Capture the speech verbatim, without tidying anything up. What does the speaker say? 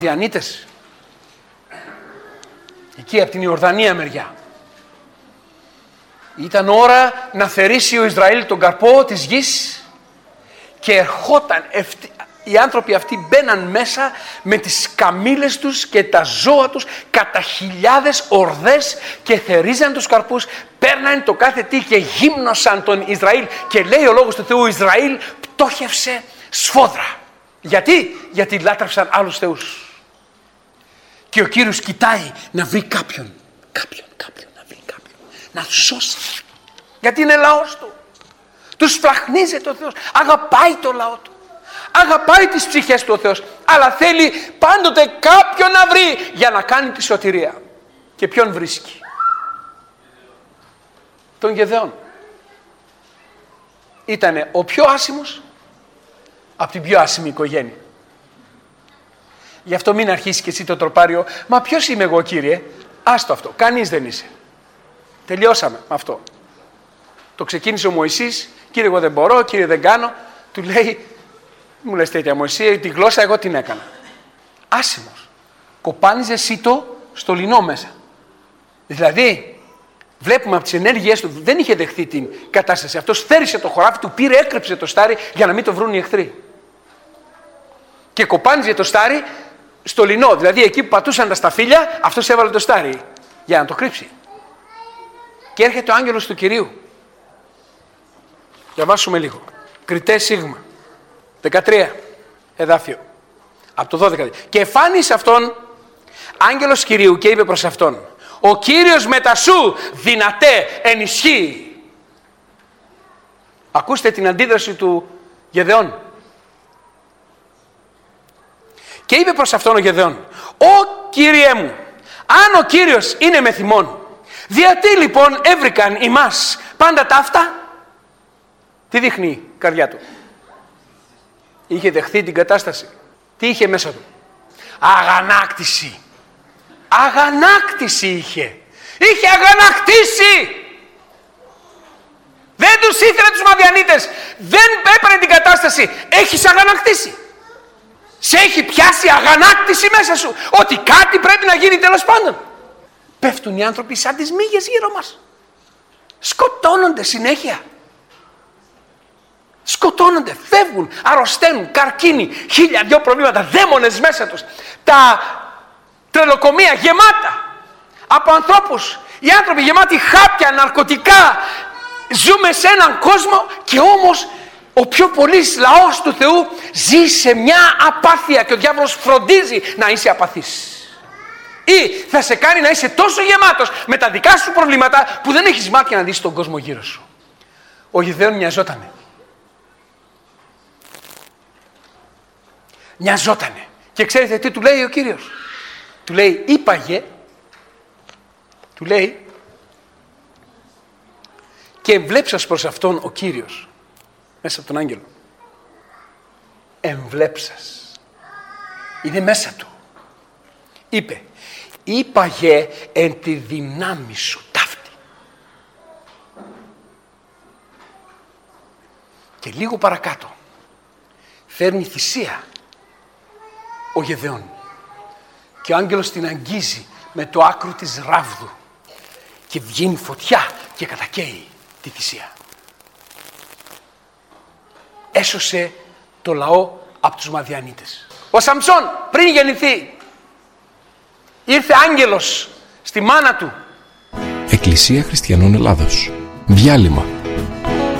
Διανύτες, εκεί από την Ιορδανία μεριά. Ήταν ώρα να θερήσει ο Ισραήλ τον καρπό της γης και ερχόταν, οι άνθρωποι αυτοί μπαίναν μέσα με τις καμήλες τους και τα ζώα τους κατά χιλιάδες ορδές και θερίζαν τους καρπούς, παίρναν το κάθε τι και γύμνωσαν τον Ισραήλ και λέει ο λόγος του Θεού, Ισραήλ πτώχευσε σφόδρα. Γιατί? Γιατί λάτρευσαν άλλους θεούς. Και ο Κύριος κοιτάει να βρει κάποιον, κάποιον, κάποιον, να βρει κάποιον, να τους σώσει. Γιατί είναι λαός του. Τους φλαχνίζεται ο Θεός. Αγαπάει το λαό του. Αγαπάει τις ψυχές του ο Θεός. Αλλά θέλει πάντοτε κάποιον να βρει για να κάνει τη σωτηρία. Και ποιον βρίσκει? Τον Γεδεών. Ήτανε ο πιο άσημος από την πιο άσημη οικογένεια. Γι' αυτό μην αρχίσει και εσύ το τροπάριο. Μα ποιος είμαι εγώ, Κύριε? Άστο αυτό. Κανείς δεν είσαι. Τελειώσαμε με αυτό. Το ξεκίνησε ο Μωυσής. Κύριε, εγώ δεν μπορώ. Κύριε, δεν κάνω. Του λέει, μου λες τέτοια Μωυσή, τη γλώσσα εγώ την έκανα. Άσημος. Κοπάνιζε σίτο στο λινό μέσα. Δηλαδή, βλέπουμε από τις ενέργειές του, δεν είχε δεχθεί την κατάσταση. Αυτός θέρισε το χωράφι του, πήρε, έκρυψε το στάρι για να μην το βρουν οι εχθροί. Και κοπάνιζε το στάρι στο λινό. Δηλαδή, εκεί που πατούσαν τα σταφύλια, αυτός έβαλε το στάρι για να το κρύψει. Και έρχεται ο άγγελος του Κυρίου. Διαβάσουμε λίγο. Κριτέ Σίγμα. δεκατρία. Εδάφιο. Από το δώδεκα. Και εφάνισε αυτόν άγγελος Κυρίου και είπε προς αυτόν, ο Κύριος μετά σου δυνατέ ενισχύει. Ακούστε την αντίδραση του Γεδεών. Και είπε προς αυτόν ο Γεδεών, «Ω Κύριέ μου, αν ο Κύριος είναι με θυμόν, γιατί λοιπόν έβρικαν ημάς πάντα τα αυτά?» Τι δείχνει η καρδιά του? Είχε δεχθεί την κατάσταση. Τι είχε μέσα του? Αγανάκτηση. Αγανάκτηση είχε. Είχε αγανακτήσει. Δεν τους ήθελε τους Μαδιανίτες. Δεν έπαιρνε την κατάσταση. Έχεις αγανακτήσει. Σε έχει πιάσει αγανάκτηση μέσα σου. Ότι κάτι πρέπει να γίνει τέλος πάντων. Πέφτουν οι άνθρωποι σαν τις μύγες γύρω μας. Σκοτώνονται συνέχεια. Σκοτώνονται, φεύγουν, αρρωσταίνουν, καρκίνοι, χίλια δυο προβλήματα, δαίμονες μέσα τους. Τα τρελοκομεία γεμάτα από ανθρώπους. Οι άνθρωποι γεμάτοι χάπια, ναρκωτικά. Ζούμε σε έναν κόσμο και όμως ο πιο πολύς λαός του Θεού ζει σε μια απάθεια και ο διάβολος φροντίζει να είσαι απαθής. Ή θα σε κάνει να είσαι τόσο γεμάτος με τα δικά σου προβλήματα που δεν έχεις μάτια να δεις τον κόσμο γύρω σου. Ο Γεδεών μοιαζότανε. Μοιαζότανε. Και ξέρετε τι του λέει ο Κύριος? Του λέει, είπαγε, του λέει, και εμβλέψας προς αυτόν ο Κύριος, μέσα από τον άγγελο. Εμβλέψας. Είναι μέσα του. Είπε, είπαγε εν τη δυνάμει σου ταύτη. Και λίγο παρακάτω φέρνει θυσία ο Γεδεών. Και ο άγγελος την αγγίζει με το άκρο της ράβδου. Και βγαίνει φωτιά και κατακαίει τη θυσία. Έσωσε το λαό από τους Μαδιανίτες. Ο Σαμψόν πριν γεννηθεί ήρθε άγγελος στη μάνα του. Εκκλησία Χριστιανών Ελλάδος. Διάλειμμα.